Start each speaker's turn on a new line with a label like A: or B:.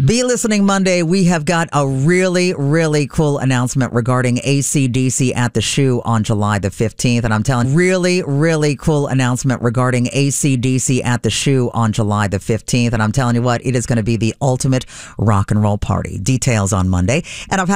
A: Be Listening Monday, we have got a really, really cool announcement regarding AC/DC at the Shoe on July the 15th. And I'm telling you, really cool announcement regarding AC/DC at the Shoe on July the 15th. And I'm telling you what, it is going to be the ultimate rock and roll party. Details on Monday. And I've